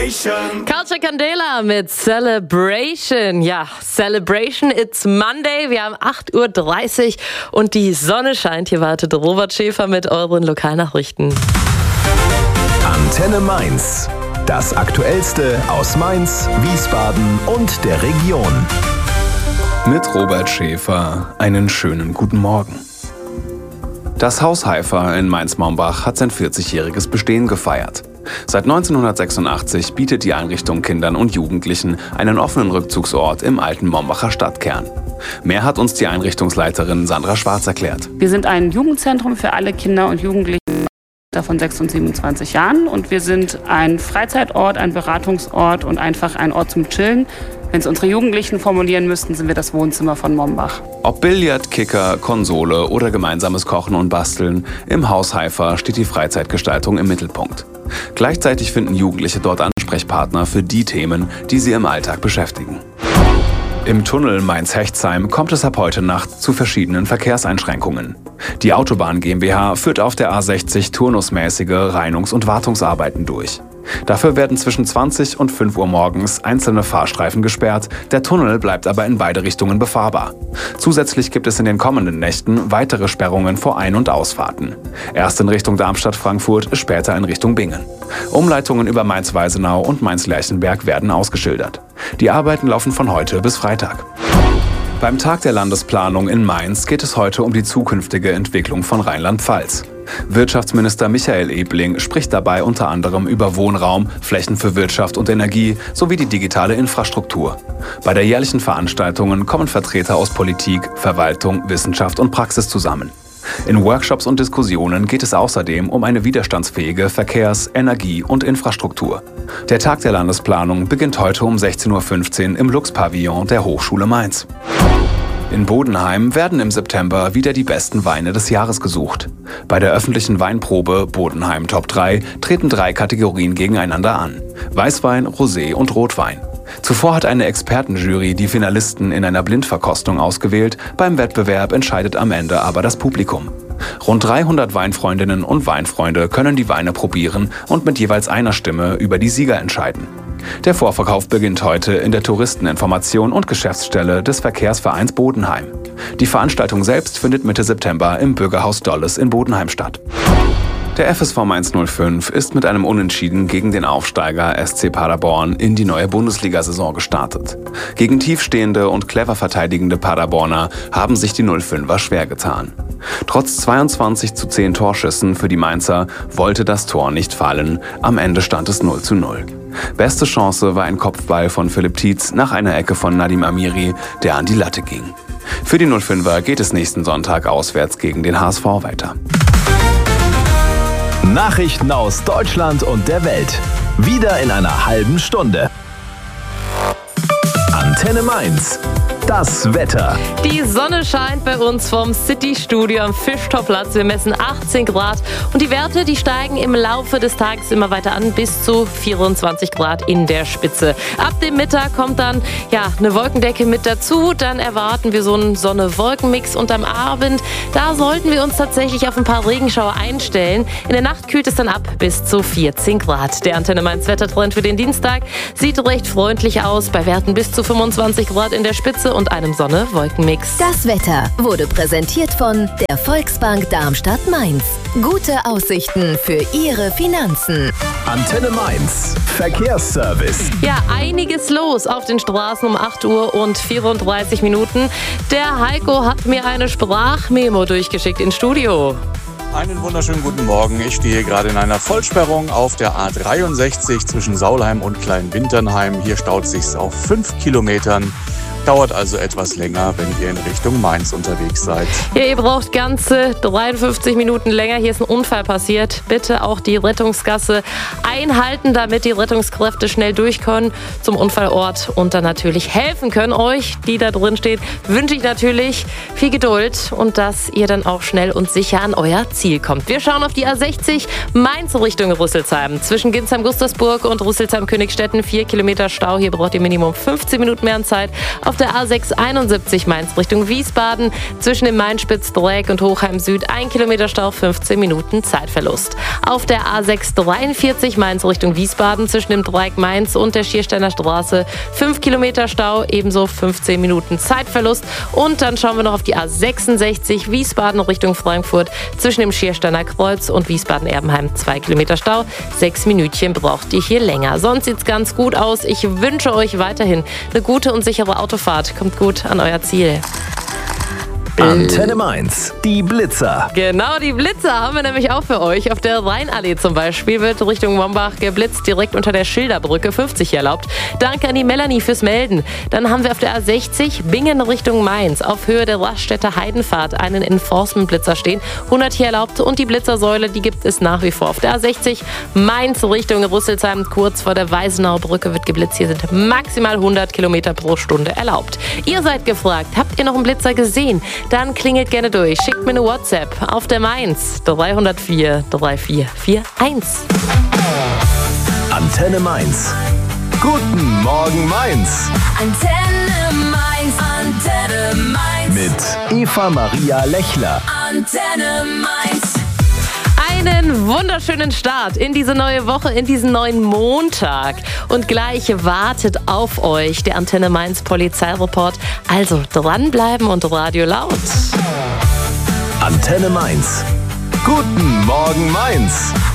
Celebration. Culture Candela mit Celebration. Ja, Celebration, it's Monday. Wir haben 8.30 Uhr und die Sonne scheint. Hier wartet Robert Schäfer mit euren Lokalnachrichten. Antenne Mainz. Das Aktuellste aus Mainz, Wiesbaden und der Region. Mit Robert Schäfer einen schönen guten Morgen. Das Haus Haifa in Mainz-Mombach hat sein 40-jähriges Bestehen gefeiert. Seit 1986 bietet die Einrichtung Kindern und Jugendlichen einen offenen Rückzugsort im alten Mombacher Stadtkern. Mehr hat uns die Einrichtungsleiterin Sandra Schwarz erklärt. Wir sind ein Jugendzentrum für alle Kinder und Jugendlichen von 6 und 27 Jahren und wir sind ein Freizeitort, ein Beratungsort und einfach ein Ort zum Chillen. Wenn es unsere Jugendlichen formulieren müssten, sind wir das Wohnzimmer von Mombach. Ob Billard, Kicker, Konsole oder gemeinsames Kochen und Basteln, im Haus Haifa steht die Freizeitgestaltung im Mittelpunkt. Gleichzeitig finden Jugendliche dort Ansprechpartner für die Themen, die sie im Alltag beschäftigen. Im Tunnel Mainz-Hechtsheim kommt es ab heute Nacht zu verschiedenen Verkehrseinschränkungen. Die Autobahn GmbH führt auf der A60 turnusmäßige Reinungs- und Wartungsarbeiten durch. Dafür werden zwischen 20 und 5 Uhr morgens einzelne Fahrstreifen gesperrt, der Tunnel bleibt aber in beide Richtungen befahrbar. Zusätzlich gibt es in den kommenden Nächten weitere Sperrungen vor Ein- und Ausfahrten. Erst in Richtung Darmstadt-Frankfurt, später in Richtung Bingen. Umleitungen über Mainz-Weisenau und Mainz-Lerchenberg werden ausgeschildert. Die Arbeiten laufen von heute bis Freitag. Beim Tag der Landesplanung in Mainz geht es heute um die zukünftige Entwicklung von Rheinland-Pfalz. Wirtschaftsminister Michael Ebling spricht dabei unter anderem über Wohnraum, Flächen für Wirtschaft und Energie sowie die digitale Infrastruktur. Bei der jährlichen Veranstaltung kommen Vertreter aus Politik, Verwaltung, Wissenschaft und Praxis zusammen. In Workshops und Diskussionen geht es außerdem um eine widerstandsfähige Verkehrs-, Energie- und Infrastruktur. Der Tag der Landesplanung beginnt heute um 16.15 Uhr im Lux-Pavillon der Hochschule Mainz. In Bodenheim werden im September wieder die besten Weine des Jahres gesucht. Bei der öffentlichen Weinprobe Bodenheim Top 3 treten 3 Kategorien gegeneinander an: Weißwein, Rosé und Rotwein. Zuvor hat eine Expertenjury die Finalisten in einer Blindverkostung ausgewählt, beim Wettbewerb entscheidet am Ende aber das Publikum. Rund 300 Weinfreundinnen und Weinfreunde können die Weine probieren und mit jeweils einer Stimme über die Sieger entscheiden. Der Vorverkauf beginnt heute in der Touristeninformation und Geschäftsstelle des Verkehrsvereins Bodenheim. Die Veranstaltung selbst findet Mitte September im Bürgerhaus Dolles in Bodenheim statt. Der FSV Mainz 05 ist mit einem Unentschieden gegen den Aufsteiger SC Paderborn in die neue Bundesliga-Saison gestartet. Gegen tiefstehende und clever verteidigende Paderborner haben sich die 05er schwer getan. Trotz 22:10 Torschüssen für die Mainzer wollte das Tor nicht fallen. Am Ende stand es 0:0. Beste Chance war ein Kopfball von Philipp Tietz nach einer Ecke von Nadim Amiri, der an die Latte ging. Für die 05er geht es nächsten Sonntag auswärts gegen den HSV weiter. Nachrichten aus Deutschland und der Welt. Wieder in einer halben Stunde. Antenne Mainz. Das Wetter. Die Sonne scheint bei uns vom City-Studio am Fischtorplatz. Wir messen 18 Grad und die Werte, die steigen im Laufe des Tages immer weiter an, bis zu 24 Grad in der Spitze. Ab dem Mittag kommt dann eine Wolkendecke mit dazu. Dann erwarten wir so einen Sonne-Wolken-Mix und am Abend, da sollten wir uns tatsächlich auf ein paar Regenschauer einstellen. In der Nacht kühlt es dann ab bis zu 14 Grad. Der Antenne Mainz Wettertrend für den Dienstag sieht recht freundlich aus, bei Werten bis zu 25 Grad in der Spitze und einem Sonne-Wolken-Mix. Das Wetter wurde präsentiert von der Volksbank Darmstadt-Mainz. Gute Aussichten für Ihre Finanzen. Antenne Mainz. Verkehrsservice. Ja, einiges los auf den Straßen um 8 Uhr und 34 Minuten. Der Heiko hat mir eine Sprachmemo durchgeschickt ins Studio. Einen wunderschönen guten Morgen. Ich stehe gerade in einer Vollsperrung auf der A63 zwischen Saulheim und Kleinwinternheim. Hier staut sich's auf 5 Kilometern. Dauert also etwas länger, wenn ihr in Richtung Mainz unterwegs seid. Ja, ihr braucht ganze 53 Minuten länger. Hier ist ein Unfall passiert. Bitte auch die Rettungsgasse einhalten, damit die Rettungskräfte schnell durch können zum Unfallort und dann natürlich helfen können. Euch, die da drin stehen, wünsche ich natürlich viel Geduld und dass ihr dann auch schnell und sicher an euer Ziel kommt. Wir schauen auf die A60 Mainz Richtung Rüsselsheim. Zwischen Ginsheim-Gustersburg und Rüsselsheim-Königstetten 4 Kilometer Stau. Hier braucht ihr Minimum 15 Minuten mehr an Zeit. Auf Auf der A671 Mainz Richtung Wiesbaden zwischen dem Main-Spitz-Dreieck und Hochheim Süd 1 Kilometer Stau, 15 Minuten Zeitverlust. Auf der A643 Mainz Richtung Wiesbaden zwischen dem Dreieck Mainz und der Schiersteiner Straße 5 Kilometer Stau, ebenso 15 Minuten Zeitverlust. Und dann schauen wir noch auf die A66 Wiesbaden Richtung Frankfurt zwischen dem Schiersteiner Kreuz und Wiesbaden-Erbenheim 2 Kilometer Stau. 6 Minütchen braucht ihr hier länger. Sonst sieht's ganz gut aus. Ich wünsche euch weiterhin eine gute und sichere Autofahrt. Kommt gut an euer Ziel. Antenne Mainz, die Blitzer. Genau, die Blitzer haben wir nämlich auch für euch. Auf der Rheinallee zum Beispiel wird Richtung Mombach geblitzt, direkt unter der Schilderbrücke, 50 erlaubt. Danke an die Melanie fürs Melden. Dann haben wir auf der A60 Bingen Richtung Mainz auf Höhe der Raststätter Heidenfahrt einen Enforcement-Blitzer stehen, 100 hier erlaubt, und die Blitzersäule, die gibt es nach wie vor. Auf der A60 Mainz Richtung Rüsselsheim, kurz vor der Weisenauer-Brücke wird geblitzt. Hier sind maximal 100 Kilometer pro Stunde erlaubt. Ihr seid gefragt, habt ihr noch einen Blitzer gesehen? Dann klingelt gerne durch. Schickt mir eine WhatsApp auf der Mainz 304 3441. Antenne Mainz. Guten Morgen Mainz. Antenne Mainz, Antenne Mainz. Mit Eva Maria Lechler. Antenne Mainz. Einen wunderschönen Start in diese neue Woche, in diesen neuen Montag. Und gleich wartet auf euch der Antenne Mainz Polizeireport. Also dranbleiben und Radio laut. Antenne Mainz. Guten Morgen Mainz.